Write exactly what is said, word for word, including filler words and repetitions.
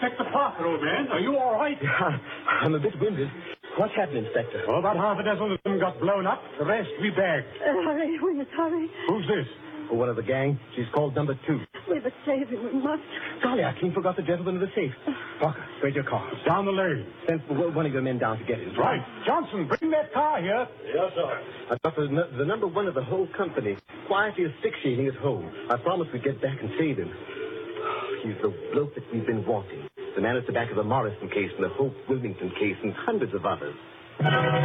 Inspector Parker, old man. Are you all right? Yeah, I'm a bit winded. What happened, Inspector? Well, about half a dozen of them got blown up. The rest we bagged. Uh, hurry, will you hurry? Who's this? Oh, one of the gang. She's called number two. We must save him. We must. Golly, I clean forgot the gentleman in the safe. Parker, where's your car? It's down the lane. Send one of your men down to get it. Right. Johnson, bring that car here. Yes, sir. I got the, the number one of the whole company quietly asphyxiating at home. I promised we'd get back and save him. He's the bloke that we've been wanting. The man at the back of the Morrison case and the Hope Wilmington case and hundreds of others.